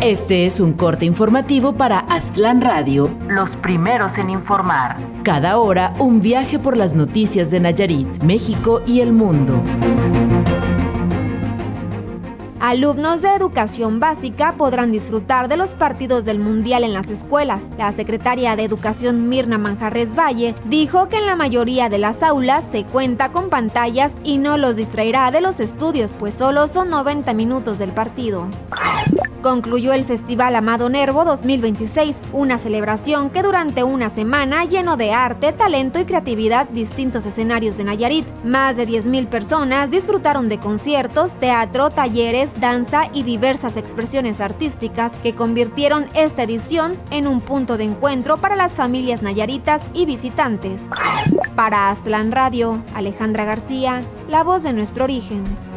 Este es un corte informativo para Aztlán Radio, los primeros en informar. Cada hora, un viaje por las noticias de Nayarit, México y el mundo. Alumnos de educación básica podrán disfrutar de los partidos del Mundial en las escuelas. La secretaria de Educación, Mirna Manjarres Valle, dijo que en la mayoría de las aulas se cuenta con pantallas y no los distraerá de los estudios, pues solo son 90 minutos del partido. Concluyó el Festival Amado Nervo 2026, una celebración que durante una semana llenó de arte, talento y creatividad distintos escenarios de Nayarit. Más de 10,000 personas disfrutaron de conciertos, teatro, talleres, danza y diversas expresiones artísticas que convirtieron esta edición en un punto de encuentro para las familias nayaritas y visitantes. Para Aztlán Radio, Alejandra García, la voz de nuestro origen.